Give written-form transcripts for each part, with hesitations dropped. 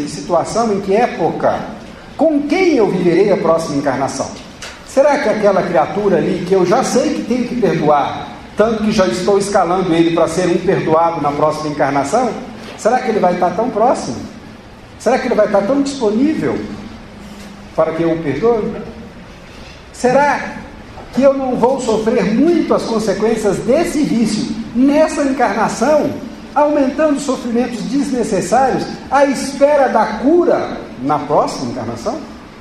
situação, em que época, com quem eu viverei a próxima encarnação? Será que aquela criatura ali, que eu já sei que tenho que perdoar, tanto que já estou escalando ele para ser um perdoado na próxima encarnação, será que ele vai estar tão próximo? Será que ele vai estar tão disponível para que eu o perdoe? Será que eu não vou sofrer muito as consequências desse vício nessa encarnação, aumentando sofrimentos desnecessários à espera da cura na próxima encarnação?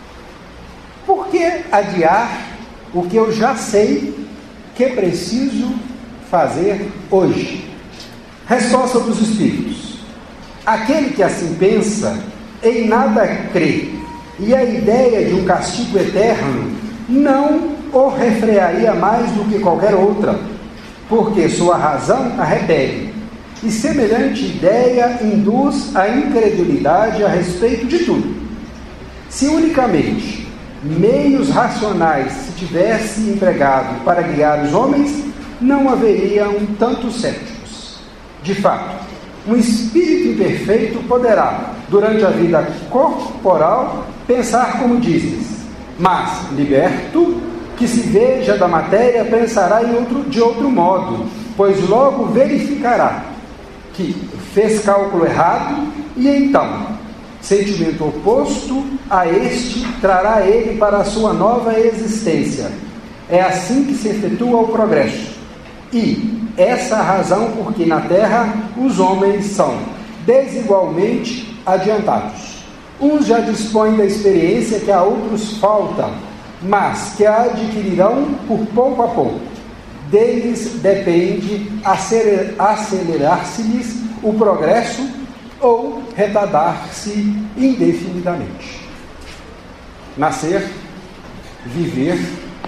Por que adiar o que eu já sei que preciso fazer hoje? Resposta dos Espíritos: aquele que assim pensa, em nada crê, e a ideia de um castigo eterno não o refrearia mais do que qualquer outra, porque sua razão a repele, e semelhante ideia induz a incredulidade a respeito de tudo. Se unicamente meios racionais se tivesse empregado para guiar os homens, não haveriam tantos céticos. De fato, um espírito imperfeito poderá, durante a vida corporal, pensar como dizes, mas, liberto, que se veja da matéria, pensará de outro modo, pois logo verificará que fez cálculo errado, e então, sentimento oposto a este trará ele para a sua nova existência. É assim que se efetua o progresso. E essa a razão por que na Terra os homens são desigualmente adiantados. Uns já dispõem da experiência que a outros falta, mas que a adquirirão por pouco a pouco. Deles depende acelerar-se-lhes o progresso ou retardar-se indefinidamente. Nascer, viver,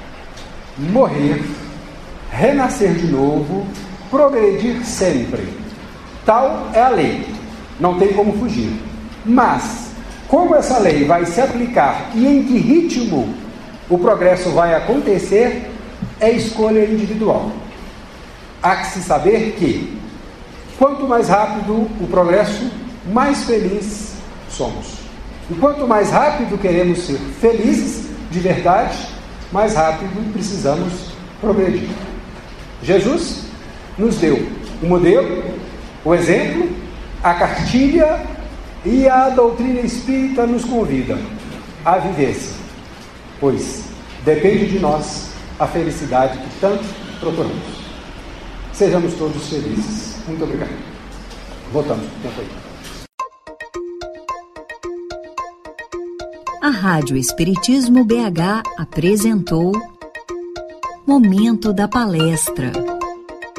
morrer, renascer de novo, progredir sempre. Tal é a lei, não tem como fugir. Mas, como essa lei vai se aplicar e em que ritmo o progresso vai acontecer, é escolha individual. Há que se saber que, quanto mais rápido o progresso, mais felizes somos. E quanto mais rápido queremos ser felizes de verdade, mais rápido precisamos progredir. Jesus nos deu o modelo, o exemplo, a cartilha, e a doutrina espírita nos convida à vivência, pois depende de nós a felicidade que tanto procuramos. Sejamos todos felizes. Muito obrigado. Voltamos para o tempo aí. A Rádio Espiritismo BH apresentou Momento da Palestra.